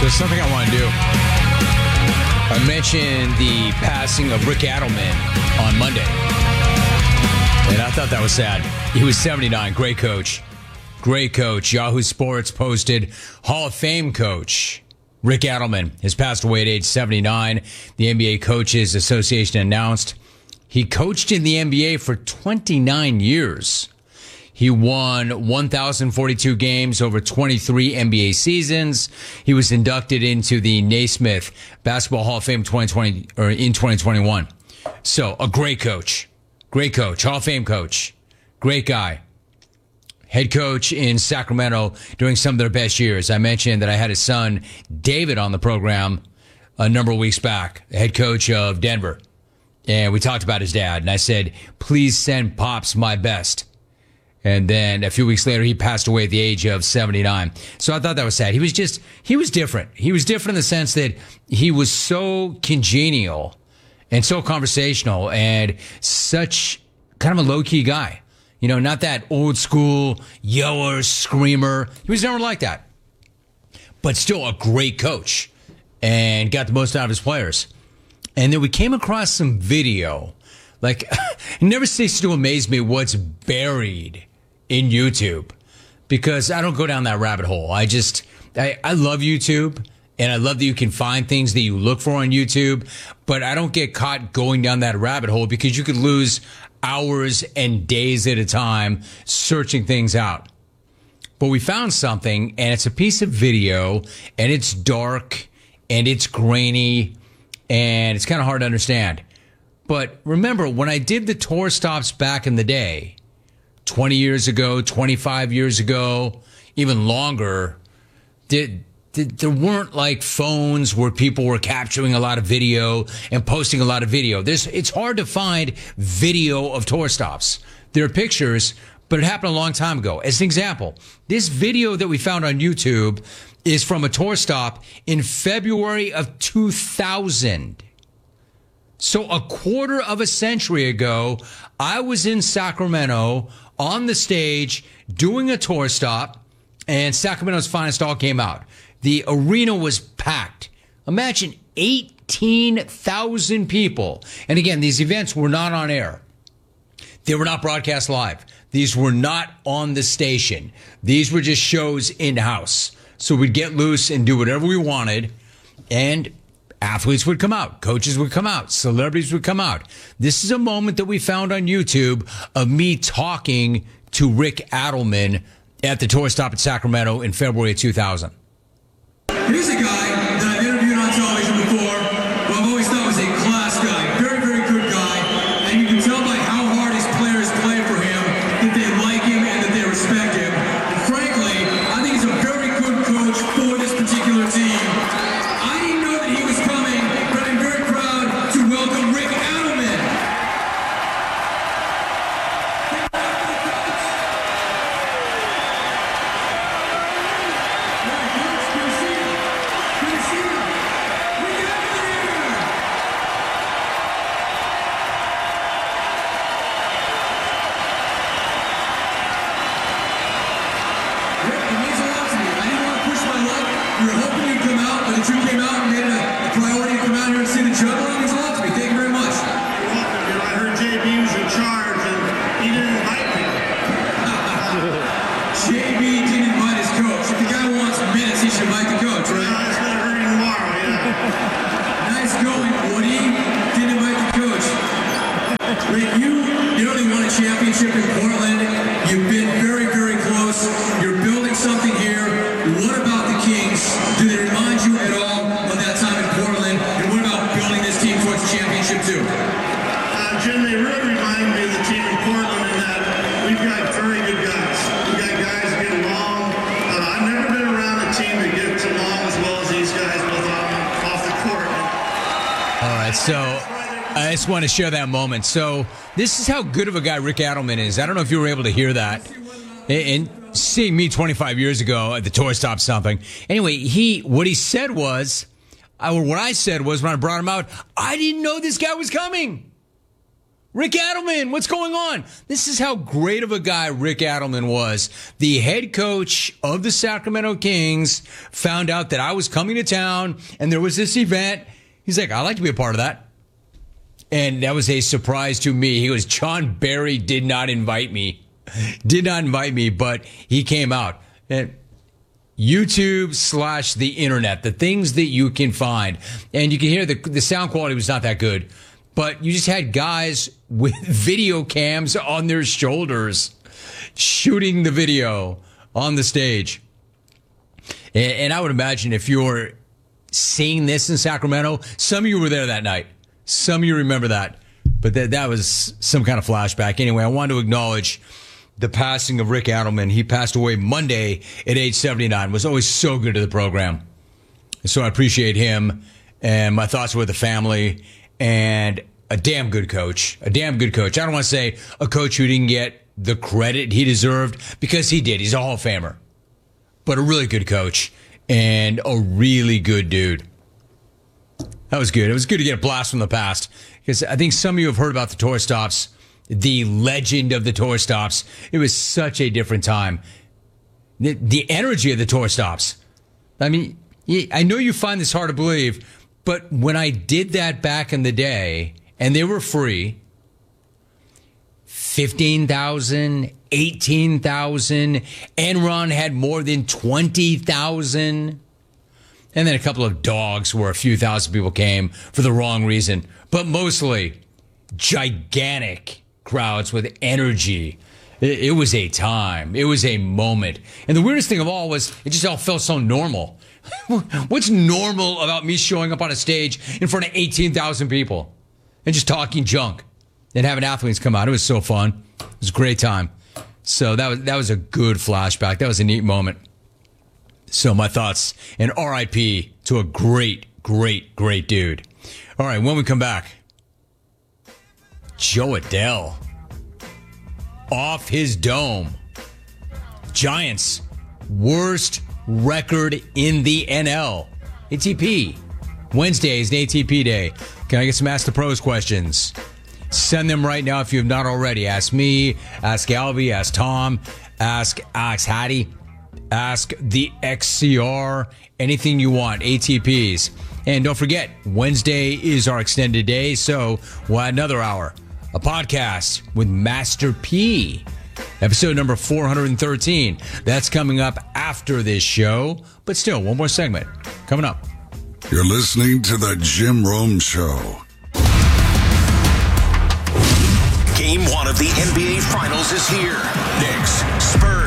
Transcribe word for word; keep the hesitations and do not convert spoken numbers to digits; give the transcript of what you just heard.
So it's something I want to do. I mentioned the passing of Rick Adelman on Monday. And I thought that was sad. He was seventy-nine. Great coach. Great coach. Yahoo Sports posted Hall of Fame coach Rick Adelman has passed away at age seventy-nine. The N B A Coaches Association announced he coached in the N B A for twenty-nine years. He won one thousand forty-two games over twenty-three N B A seasons. He was inducted into the Naismith Basketball Hall of Fame twenty twenty or in twenty twenty-one. So a great coach, great coach, Hall of Fame coach, great guy. Head coach in Sacramento during some of their best years. I mentioned that I had his son David on the program a number of weeks back, head coach of Denver. And we talked about his dad. And I said, please send Pops my best. And then a few weeks later, he passed away at the age of seventy-nine. So I thought that was sad. He was just, he was different. He was different in the sense that he was so congenial and so conversational and such kind of a low-key guy. You know, not that old school yeller, screamer. He was never like that. But still a great coach and got the most out of his players. And then we came across some video. Like, it never ceases to amaze me what's buried in YouTube. Because I don't go down that rabbit hole. I just, I, I love YouTube. And I love that you can find things that you look for on YouTube. But I don't get caught going down that rabbit hole because you could lose hours and days at a time searching things out. But we found something, and it's a piece of video, and it's dark, and it's grainy, and it's kind of hard to understand. But remember, when I did the tour stops back in the day, twenty years ago, twenty-five years ago, even longer, did there weren't like phones where people were capturing a lot of video and posting a lot of video. There's, it's hard to find video of tour stops. There are pictures, but it happened a long time ago. As an example, this video that we found on YouTube is from a tour stop in February of two thousand. So a quarter of a century ago, I was in Sacramento on the stage doing a tour stop, and Sacramento's Finest all came out. The arena was packed. Imagine eighteen thousand people. And again, these events were not on air. They were not broadcast live. These were not on the station. These were just shows in-house. So we'd get loose and do whatever we wanted. And athletes would come out. Coaches would come out. Celebrities would come out. This is a moment that we found on YouTube of me talking to Rick Adelman at the tour stop at Sacramento in February of two thousand. Here's a guy that I've interviewed on television before, who I've always thought was a class guy, very, very good guy, and you can tell by how hard his players play for him that they like him and that they respect him. And frankly, I think he's a very good coach for this particular team. I didn't know that he was coming, but I'm very proud to welcome Rick Adelman. We were hoping you'd come out, but the two came out and made it a, a priority to come out here and see the juggle. It means a lot to me. Thank you very much. You're welcome. You know, I heard J B was in charge, and he didn't invite me. J B didn't invite his coach. If the guy wants minutes, he should invite the coach, right? No, it's going to hurt him tomorrow, yeah. Nice going, Woody. Didn't invite the coach. Rick, you, you only won a championship in Portland. You've been very, very close. You're building something here. What about the Kings? Do they remind you at all of that time in Portland? And what about building this team towards a championship too? Uh, Jim, they really remind me of the team in Portland in that we've got very good guys. We've got guys that get along. Uh, I've never been around a team that gets along as well as these guys, both on off the court. All right, so I just want to share that moment. So this is how good of a guy Rick Adelman is. I don't know if you were able to hear that. And seeing me twenty-five years ago at the tour stop something. Anyway, he what he said was, or what I said was when I brought him out, I didn't know this guy was coming. Rick Adelman, what's going on? This is how great of a guy Rick Adelman was. The head coach of the Sacramento Kings found out that I was coming to town and there was this event. He's like, I'd like to be a part of that. And that was a surprise to me. He goes, John Barry did not invite me. Did not invite me, but he came out. And YouTube slash the internet, the things that you can find. And you can hear the, the sound quality was not that good. But you just had guys with video cams on their shoulders shooting the video on the stage. And, and I would imagine if you're seeing this in Sacramento, some of you were there that night. Some of you remember that. But that, that was some kind of flashback. Anyway, I wanted to acknowledge the passing of Rick Adelman. He passed away Monday at age seventy-nine. Was always so good to the program. So I appreciate him. And my thoughts were with the family. And a damn good coach. A damn good coach. I don't want to say a coach who didn't get the credit he deserved, because he did. He's a Hall of Famer. But a really good coach and a really good dude. That was good. It was good to get a blast from the past, because I think some of you have heard about the tour stops, the legend of the tour stops. It was such a different time. The, the energy of the tour stops. I mean, I know you find this hard to believe, but when I did that back in the day, and they were free, fifteen thousand, eighteen thousand, Enron had more than twenty thousand. And then a couple of dogs where a few thousand people came for the wrong reason. But mostly gigantic crowds with energy. It, it was a time. It was a moment. And the weirdest thing of all was it just all felt so normal. What's normal about me showing up on a stage in front of eighteen thousand people and just talking junk and having athletes come out? It was so fun. It was a great time. So that was, that was a good flashback. That was a neat moment. So my thoughts and R I P to a great, great, great dude. All right, when we come back, Joe Adell off his dome. Giants, worst record in the N L. A T P. Wednesday is an A T P day. Can I get some Ask the Pros questions? Send them right now if you have not already. Ask me, ask Albie, ask Tom, ask Alex Hattie. Ask the X C R, anything you want, A T Ps. And don't forget, Wednesday is our extended day, so we'll add another hour. A podcast with Master P, episode number four hundred thirteen. That's coming up after this show, but still, one more segment coming up. You're listening to The Jim Rome Show. Game one of the N B A Finals is here. Knicks, Spurs.